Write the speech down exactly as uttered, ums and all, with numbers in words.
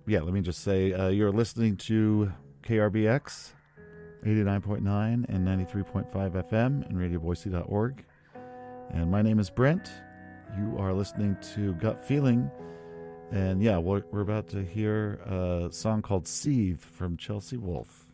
yeah, let me just say uh, you're listening to K R B X eighty-nine point nine and ninety-three point five F M and radio boise dot org. And my name is Brent. You are listening to Gut Feeling. And yeah, we're, we're about to hear a song called Sieve from Chelsea Wolfe.